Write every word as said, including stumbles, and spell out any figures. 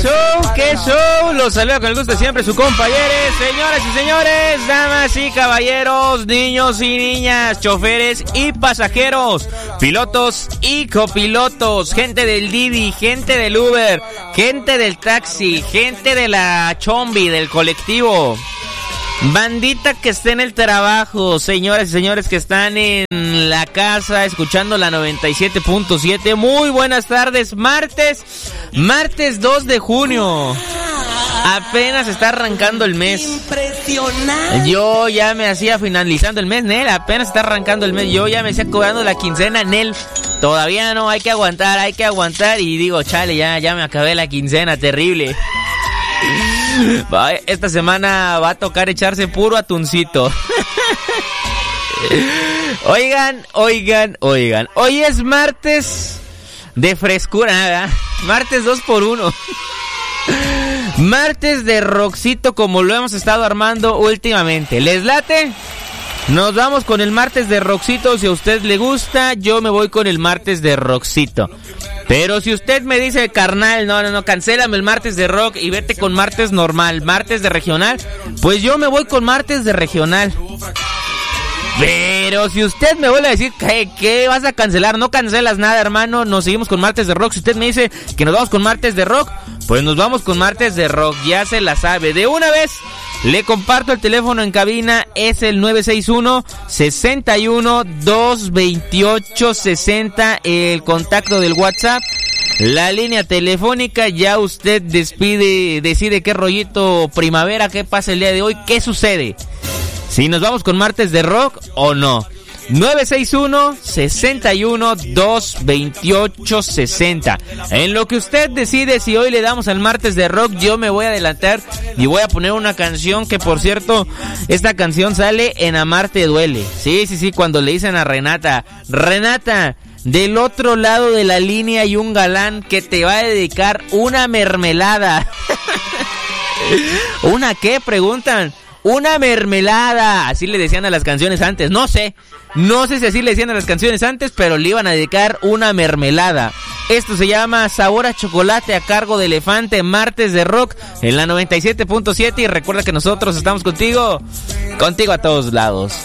show, qué show. Los saludo con el gusto de siempre, su compañeros, señoras y señores, damas y caballeros, niños y niñas, choferes y pasajeros, pilotos y copilotos, gente del Didi, gente del Uber, gente del taxi, gente de la chombi, del colectivo, bandita que esté en el trabajo, señoras y señores que están en la casa escuchando la noventa y siete punto siete. Muy buenas tardes, martes, martes dos de junio. Apenas está arrancando el mes. Impresionante. Yo ya me hacía finalizando el mes, Nel. Apenas está arrancando el mes. Yo ya me hacía cobrando la quincena, Nel. Todavía no, hay que aguantar, hay que aguantar. Y digo, chale, ya, ya me acabé la quincena, terrible. Esta semana va a tocar echarse puro atuncito. Oigan, oigan, oigan. Hoy es martes de frescura, ¿verdad? Martes dos por uno. Martes de rockcito como lo hemos estado armando últimamente. ¿Les late? Nos vamos con el martes de rockcito. Si a usted le gusta, yo me voy con el martes de rockcito. Pero si usted me dice, carnal, no, no, no, cancélame el martes de rock y vete con martes normal, martes de regional, pues yo me voy con martes de regional. Pero si usted me vuelve a decir que, que vas a cancelar, no cancelas nada, hermano, nos seguimos con martes de rock. Si usted me dice que nos vamos con martes de rock, pues nos vamos con martes de rock, ya se la sabe. De una vez le comparto el teléfono en cabina, es el nueve seis uno, seis uno, dos dos ocho, seis cero, el contacto del WhatsApp. La línea telefónica, ya usted despide, decide qué rollito primavera, qué pasa el día de hoy, qué sucede. Si nos vamos con martes de rock o no. nueve seis uno, seis uno, dos dos ocho, seis cero. En lo que usted decide si hoy le damos al martes de rock, yo me voy a adelantar y voy a poner una canción que, por cierto, esta canción sale en Amarte Duele. Sí, sí, sí, cuando le dicen a Renata, Renata, del otro lado de la línea hay un galán que te va a dedicar una mermelada. ¿Una qué? Preguntan. Una mermelada, así le decían a las canciones antes, no sé, no sé si así le decían a las canciones antes, pero le iban a dedicar una mermelada. Esto se llama Sabor a Chocolate a cargo de Elefante, martes de rock en la noventa y siete punto siete, y recuerda que nosotros estamos contigo, contigo a todos lados.